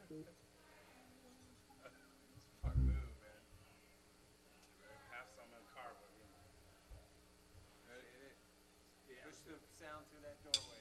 Smart move, man. Have some in the car, but you know. Push the sound through that doorway.